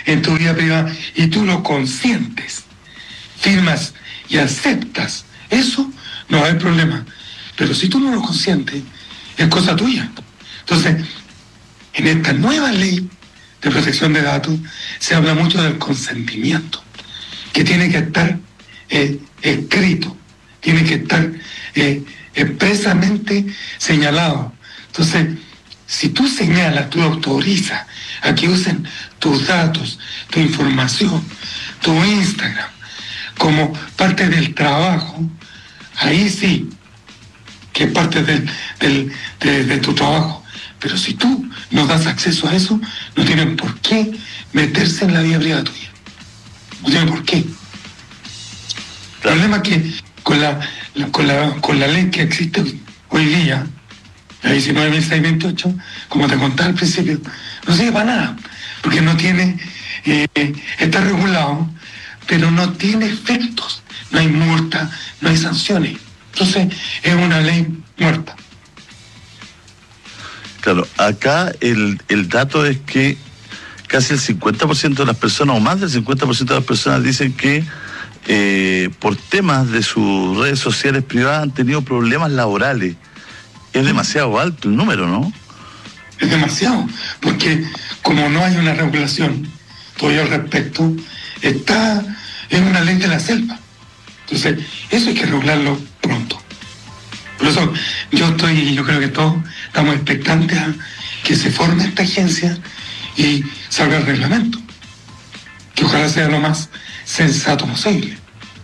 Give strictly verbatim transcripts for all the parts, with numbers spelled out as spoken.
en tu vida privada y tú lo consientes, firmas y aceptas, eso no va a haber problema. Pero si tú no lo consientes, es cosa tuya. Entonces, en esta nueva ley de protección de datos se habla mucho del consentimiento, que tiene que estar eh, escrito, tiene que estar eh, expresamente señalado. Entonces, si tú señalas, tú autorizas a que usen tus datos, tu información, tu Instagram, como parte del trabajo, ahí sí, que es parte del, del, de, de tu trabajo. Pero si tú no das acceso a eso, no tienen por qué meterse en la vida privada tuya. No tienen por qué. El problema es que con la, la, con la, con la ley que existe hoy día, la diecinueve mil seiscientos veintiocho, como te contaba al principio, no sirve para nada, porque no tiene, eh, está regulado, pero no tiene efectos, no hay multa, no hay sanciones. Entonces es una ley muerta. Claro, acá el, el dato es que casi el cincuenta por ciento de las personas, o más del cincuenta por ciento de las personas, dicen que eh, por temas de sus redes sociales privadas han tenido problemas laborales. Es demasiado alto el número, ¿no? Es demasiado, porque como no hay una regulación todavía al respecto, está en una ley de la selva. Entonces, eso hay que regularlo pronto. Por eso yo estoy, yo creo que todos estamos expectantes a que se forme esta agencia y salga el reglamento, que ojalá sea lo más sensato posible.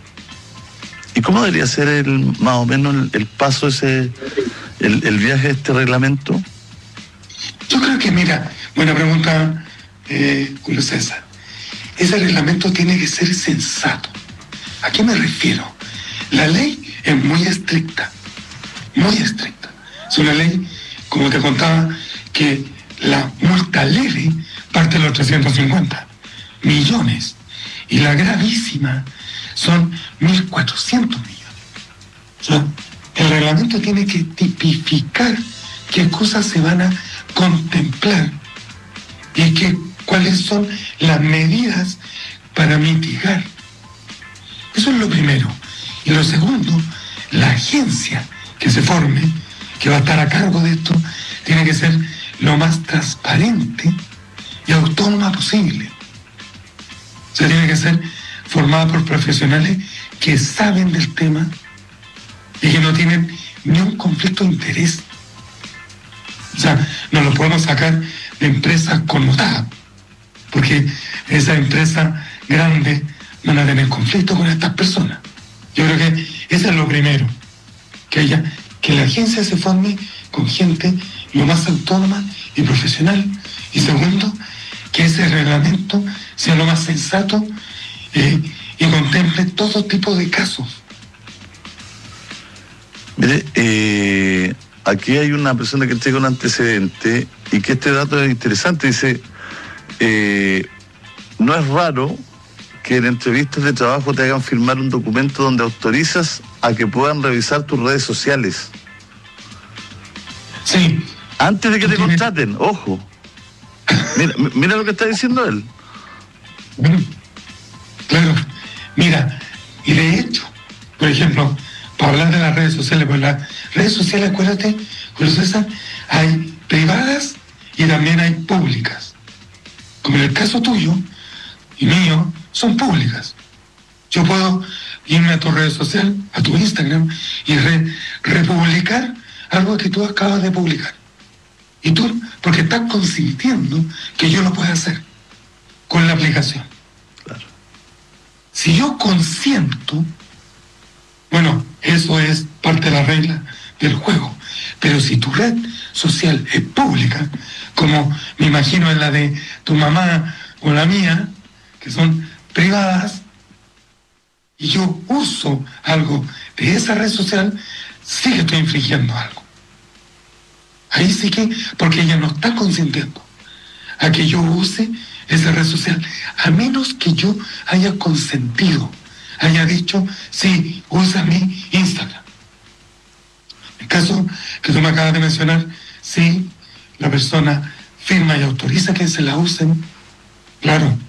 ¿Y cómo debería ser el más o menos el, el paso ese, el, el viaje de este reglamento? Yo creo que, mira, buena pregunta, eh, Julio César. Ese reglamento tiene que ser sensato. ¿A qué me refiero? La ley es muy estricta, muy estricta. Es una ley, como te contaba, que la multa leve parte de los trescientos cincuenta millones y la gravísima son mil cuatrocientos millones. O sea, el reglamento tiene que tipificar qué cosas se van a contemplar y que, cuáles son las medidas para mitigar. Eso es lo primero. Y lo segundo, la agencia que se forme, que va a estar a cargo de esto, tiene que ser lo más transparente y autónoma posible. O sea, tiene que ser formada por profesionales que saben del tema y que no tienen ni un conflicto de interés. O sea, no lo podemos sacar de empresas connotadas, porque esas empresas grandes van a tener conflicto con estas personas. Yo creo que eso es lo primero, que haya, que la agencia se forme con gente lo más autónoma y profesional. Y segundo, que ese reglamento sea lo más sensato eh, y contemple todo tipo de casos. Mire, eh, aquí hay una persona que tiene un antecedente y que este dato es interesante. Dice, eh, no es raro que en entrevistas de trabajo te hagan firmar un documento donde autorizas a que puedan revisar tus redes sociales. Sí. Antes de que te contraten, ojo. Mira, mira lo que está diciendo él. Claro, mira, y de hecho, por ejemplo, para hablar de las redes sociales, pues las redes sociales, acuérdate, Julio César, hay privadas y también hay públicas. Como en el caso tuyo y mío, son públicas. Yo puedo irme a tu red social, a tu Instagram, y re, republicar algo que tú acabas de publicar. Y tú, porque estás consintiendo que yo lo pueda hacer con la aplicación. Claro. Si yo consiento, bueno, eso es parte de la regla del juego. Pero si tu red social es pública, como me imagino en la de tu mamá o la mía, que son privadas, y yo uso algo de esa red social, sí que estoy infringiendo algo. Ahí sí que, porque ella no está consintiendo a que yo use esa red social, a menos que yo haya consentido, haya dicho, sí, usa mi Instagram. En el caso que tú me acabas de mencionar, sí, la persona firma y autoriza que se la usen, claro,